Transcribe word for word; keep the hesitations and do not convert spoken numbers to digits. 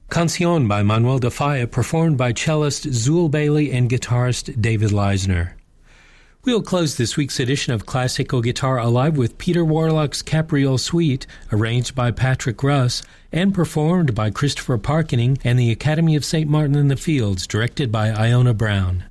Canción by Manuel de Falla, performed by cellist Zool Bailey and guitarist David Leisner. We'll close this week's edition of Classical Guitar Alive with Peter Warlock's Capriole Suite, arranged by Patrick Russ and performed by Christopher Parkening and the Academy of Saint Martin in the Fields, directed by Iona Brown.